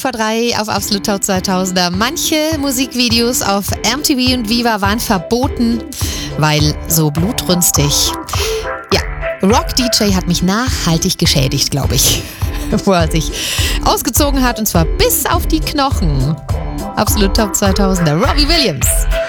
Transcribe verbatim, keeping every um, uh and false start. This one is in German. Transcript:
vor drei auf Absolut Top zweitausender. Manche Musikvideos auf M T V und Viva waren verboten, weil so blutrünstig. Ja, Rock-D J hat mich nachhaltig geschädigt, glaube ich, wo er sich ausgezogen hat, und zwar bis auf die Knochen. Absolut Top zweitausender, Robbie Williams.